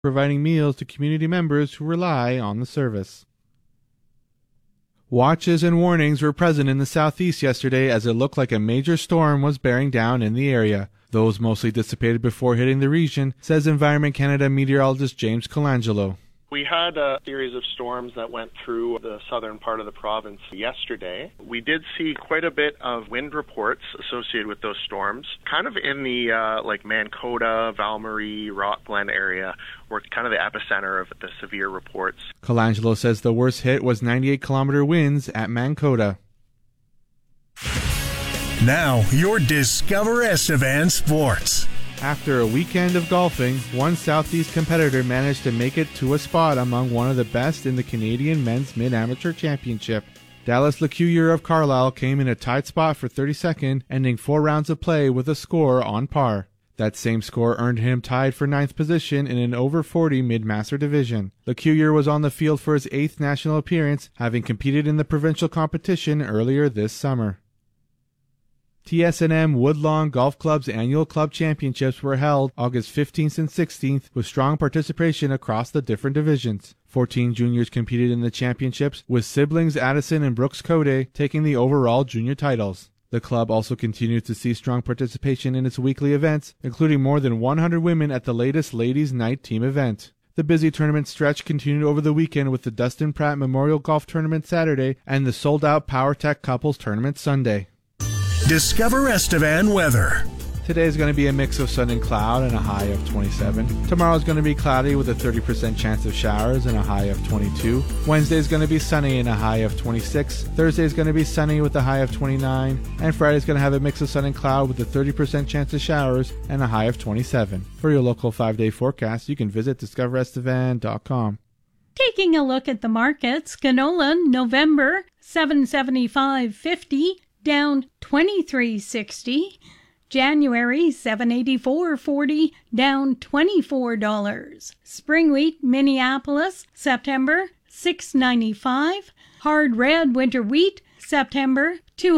providing meals to community members who rely on the service. Watches and warnings were present in the southeast yesterday as it looked like a major storm was bearing down in the area. Those mostly dissipated before hitting the region, says Environment Canada meteorologist James Colangelo. We had a series of storms that went through the southern part of the province yesterday. We did see quite a bit of wind reports associated with those storms, kind of in the Mankota, Val-Marie, Rock Glen area, were kind of the epicenter of the severe reports. Colangelo says the worst hit was 98-kilometer winds at Mankota. Now, your Discover Estevan Sports. After a weekend of golfing, one Southeast competitor managed to make it to a spot among one of the best in the Canadian Men's Mid-Amateur Championship. Dallas Lecuyer of Carlisle came in a tight spot for 32nd, ending 4 rounds of play with a score on par. That same score earned him tied for 9th position in an over 40 mid-master division. Lecuyer was on the field for his 8th national appearance, having competed in the provincial competition earlier this summer. TSNM Woodlawn Golf Club's annual club championships were held August 15th and 16th with strong participation across the different divisions. 14 juniors competed in the championships, with siblings Addison and Brooks Code taking the overall junior titles. The club also continues to see strong participation in its weekly events, including more than 100 women at the latest Ladies' Night team event. The busy tournament stretch continued over the weekend with the Dustin Pratt Memorial Golf Tournament Saturday and the sold-out PowerTech Couples Tournament Sunday. Discover Estevan weather. Today is going to be a mix of sun and cloud and a high of 27. Tomorrow is going to be cloudy with a 30% chance of showers and a high of 22. Wednesday is going to be sunny and a high of 26. Thursday is going to be sunny with a high of 29. And Friday is going to have a mix of sun and cloud with a 30% chance of showers and a high of 27. For your local 5-day forecast, you can visit discoverestevan.com. Taking a look at the markets, canola November $775.50. Down $23.60. January $784.40, down $24. Spring wheat Minneapolis September $6.95. Hard red winter wheat September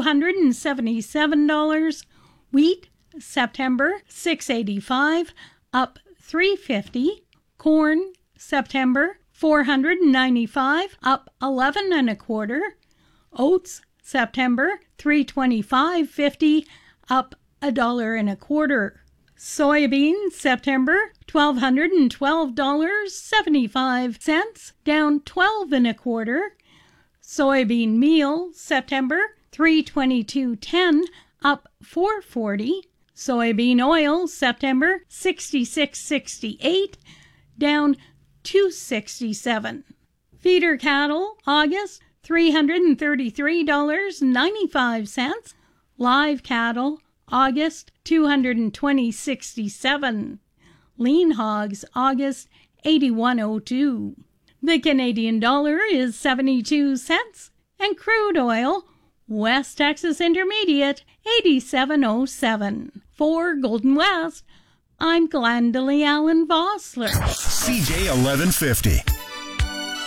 $277. Wheat September $6.85, up $3.50. Corn September $495, up 11 1/4. Oats September $325.50, up $1 1/4. Soybeans September $1,212.75, down 12 1/4. Soybean meal September $322.10, up $4.40. Soybean oil September $66.68, down $2.67. Feeder cattle August $333.95. Live cattle, August $220.67. Lean hogs, August $81.02. The Canadian dollar is 72 cents, and crude oil, West Texas Intermediate, 87.07. For Golden West, I'm Glendalee Allen Vossler. CJ 1150.